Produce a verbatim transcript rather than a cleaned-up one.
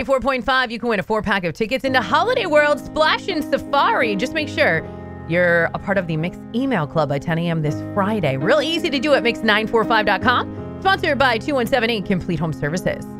four point five, you can win a four-pack of tickets into Holiday World Splash and Safari. Just make sure you're a part of the Mix email club by ten a.m. this Friday. Real easy to do at mix nine four five dot com. Sponsored by two one seven eight Complete Home Services.